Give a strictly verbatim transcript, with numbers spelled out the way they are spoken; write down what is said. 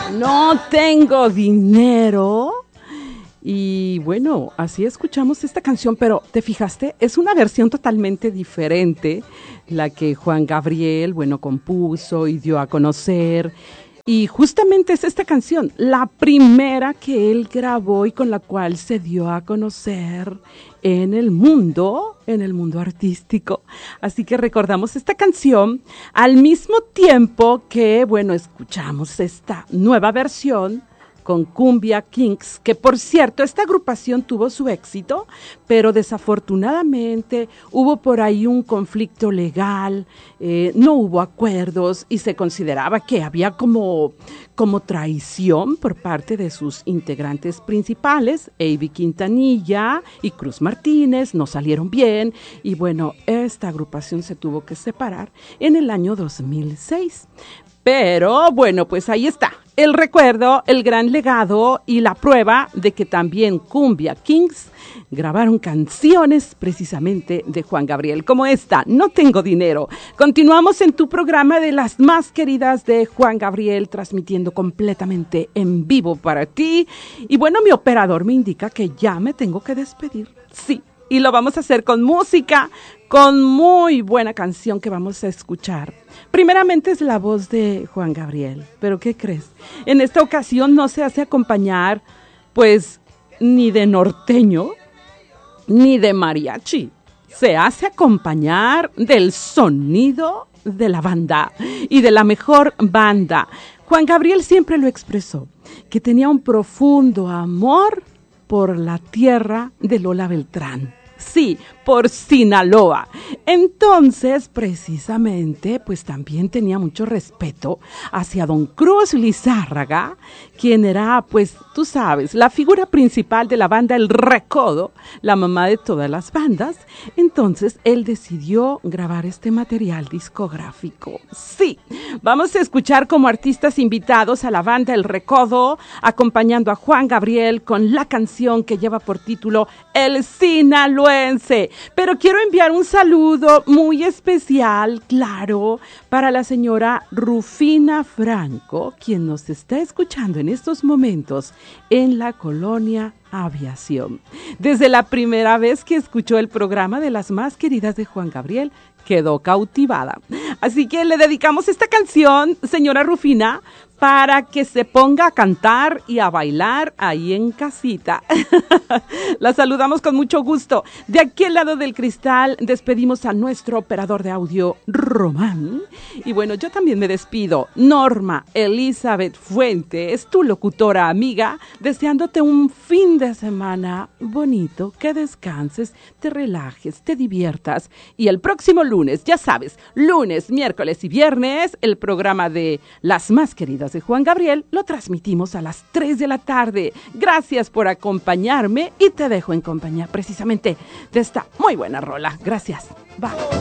No tengo dinero. Y bueno, así escuchamos esta canción, pero ¿te fijaste? Es una versión totalmente diferente, la que Juan Gabriel, bueno, compuso y dio a conocer. Y justamente es esta canción, la primera que él grabó y con la cual se dio a conocer en el mundo, en el mundo artístico. Así que recordamos esta canción al mismo tiempo que, bueno, escuchamos esta nueva versión con Cumbia Kings, que por cierto, esta agrupación tuvo su éxito, pero desafortunadamente hubo por ahí un conflicto legal, eh, no hubo acuerdos y se consideraba que había como, como traición por parte de sus integrantes principales, Avi Quintanilla y Cruz Martínez, no salieron bien y bueno, esta agrupación se tuvo que separar en el año dos mil seis. Pero bueno, pues ahí está, el recuerdo, el gran legado y la prueba de que también Cumbia Kings grabaron canciones precisamente de Juan Gabriel, como esta, No Tengo Dinero. Continuamos en tu programa de las más queridas de Juan Gabriel, transmitiendo completamente en vivo para ti. Y bueno, mi operador me indica que ya me tengo que despedir. Sí, y lo vamos a hacer con música, con muy buena canción que vamos a escuchar. Primeramente es la voz de Juan Gabriel, pero ¿qué crees? En esta ocasión no se hace acompañar, pues, ni de norteño, ni de mariachi. Se hace acompañar del sonido de la banda y de la mejor banda. Juan Gabriel siempre lo expresó, que tenía un profundo amor por la tierra de Lola Beltrán. Sí, por Sinaloa. Entonces, precisamente, pues también tenía mucho respeto hacia don Cruz Lizárraga, quien era, pues, tú sabes, la figura principal de la banda El Recodo, la mamá de todas las bandas. Entonces, él decidió grabar este material discográfico. Sí, vamos a escuchar como artistas invitados a la banda El Recodo, acompañando a Juan Gabriel con la canción que lleva por título El Sinaloense. Pero quiero enviar un saludo muy especial, claro, para la señora Rufina Franco, quien nos está escuchando en estos momentos en la colonia Aviación. Desde la primera vez que escuchó el programa de las más queridas de Juan Gabriel, quedó cautivada. Así que le dedicamos esta canción, señora Rufina, para que se ponga a cantar y a bailar ahí en casita. La saludamos con mucho gusto. De aquel lado del cristal despedimos a nuestro operador de audio, Román. Y bueno, yo también me despido. Norma Elizabeth Fuentes, tu locutora amiga, deseándote un fin de semana bonito, que descanses, te relajes, te diviertas. Y el próximo lunes, ya sabes, lunes, miércoles y viernes, el programa de Las Más Queridas de Juan Gabriel lo transmitimos a las tres de la tarde. Gracias por acompañarme y te dejo en compañía precisamente de esta muy buena rola. Gracias. Bye.